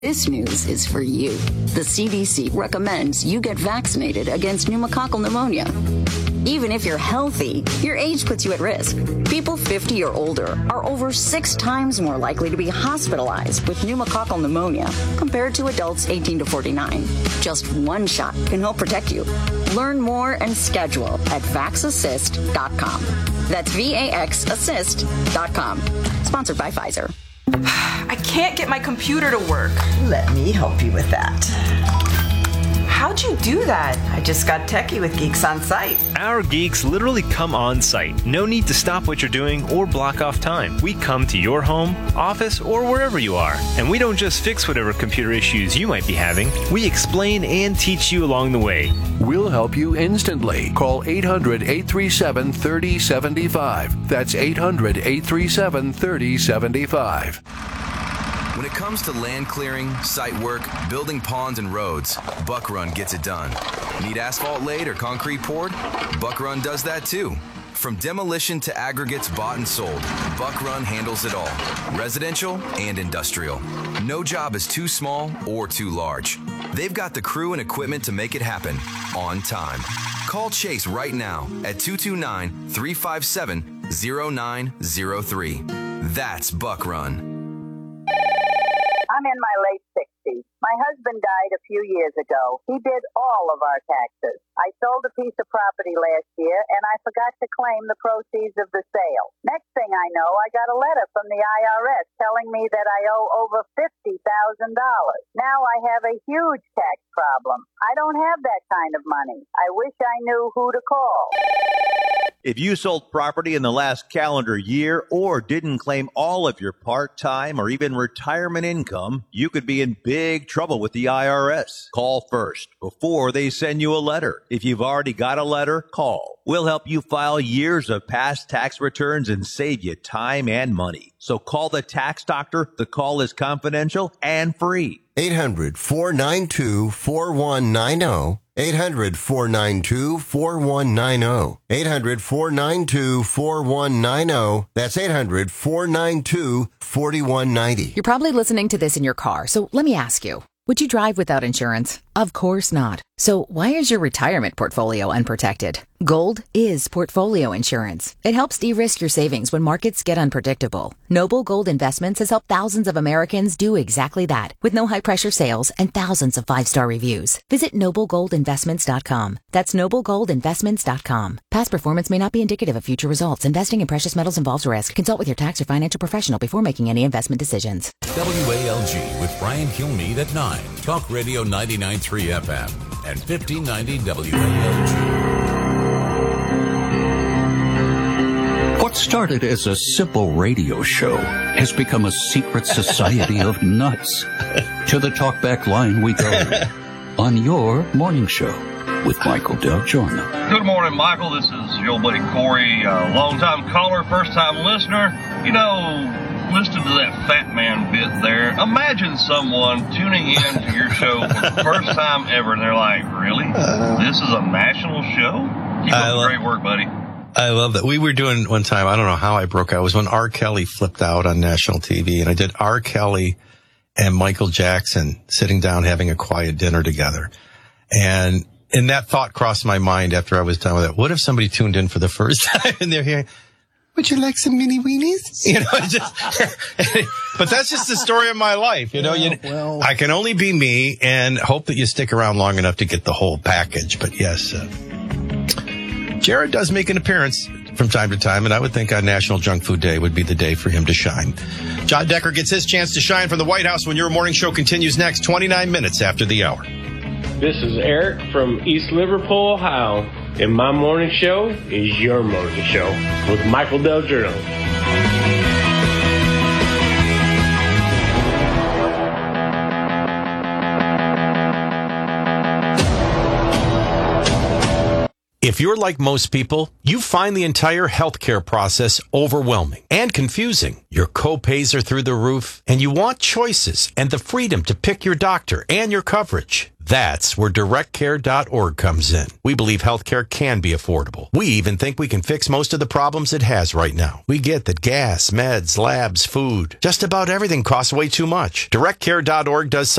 This news is for you. The CDC recommends you get vaccinated against pneumococcal pneumonia. Even if you're healthy, your age puts you at risk. People 50 or older are over 6 times more likely to be hospitalized with pneumococcal pneumonia compared to adults 18 to 49. Just one shot can help protect you. Learn more and schedule at vaxassist.com. That's VAXassist.com. Sponsored by Pfizer. I can't get my computer to work. Let me help you with that. How'd you do that? I just got techie with Geeks on Site. Our geeks literally come on site. No need to stop what you're doing or block off time. We come to your home, office, or wherever you are. And we don't just fix whatever computer issues you might be having. We explain and teach you along the way. We'll help you instantly. Call 800-837-3075. That's 800-837-3075. When it comes to land clearing, site work, building ponds and roads, Buck Run gets it done. Need asphalt laid or concrete poured? Buck Run does that too. From demolition to aggregates bought and sold, Buck Run handles it all, residential and industrial. No job is too small or too large. They've got the crew and equipment to make it happen on time. Call Chase right now at 229-357-0903. That's Buck Run. I'm in my late 60s. My husband died a few years ago. He did all of our taxes. I sold a piece of property last year, and I forgot to claim the proceeds of the sale. Next thing I know, I got a letter from the IRS telling me that I owe over $50,000. Now I have a huge tax problem. I don't have that kind of money. I wish I knew who to call. If you sold property in the last calendar year or didn't claim all of your part-time or even retirement income, you could be in big trouble with the IRS. Call first before they send you a letter. If you've already got a letter, call. We'll help you file years of past tax returns and save you time and money. So call the tax doctor. The call is confidential and free. 800-492-4190. 800-492-4190. 800-492-4190. That's 800-492-4190. You're probably listening to this in your car, so let me ask you. Would you drive without insurance? Of course not. So why is your retirement portfolio unprotected? Gold is portfolio insurance. It helps de-risk your savings when markets get unpredictable. Noble Gold Investments has helped thousands of Americans do exactly that with no high-pressure sales and thousands of 5-star reviews. Visit NobleGoldInvestments.com. That's NobleGoldInvestments.com. Past performance may not be indicative of future results. Investing in precious metals involves risk. Consult with your tax or financial professional before making any investment decisions. WALG with Brian Kilmeade at 9. Talk Radio 99.3 FM and 1590 WALG. What started as a simple radio show has become a secret society of nuts. To the talkback line we go on your morning show with Michael Del Giorno. Good morning, Michael. This is your buddy Corey, long-time caller, first-time listener. You know, listening to that fat man bit there, imagine someone tuning in to your show for the first time ever, and they're like, really? This is a national show? Keep up the great work, buddy. I love that. We were doing one time, I don't know how I broke out. It was when R. Kelly flipped out on national TV, and I did R. Kelly and Michael Jackson sitting down having a quiet dinner together. And that thought crossed my mind after I was done with it. What if somebody tuned in for the first time and they're hearing, would you like some mini weenies? You know, but that's just the story of my life. You know, I can only be me and hope that you stick around long enough to get the whole package. But yes, Jared does make an appearance from time to time, and I would think on National Junk Food Day would be the day for him to shine. John Decker gets his chance to shine from the White House when your morning show continues next, 29 minutes after the hour. This is Eric from East Liverpool, Ohio, and my morning show is your morning show with Michael Del Giorno. If you're like most people, you find the entire healthcare process overwhelming and confusing. Your co-pays are through the roof, and you want choices and the freedom to pick your doctor and your coverage. That's where directcare.org comes in. We believe healthcare can be affordable. We even think we can fix most of the problems it has right now. We get that gas, meds, labs, food, just about everything costs way too much. Directcare.org does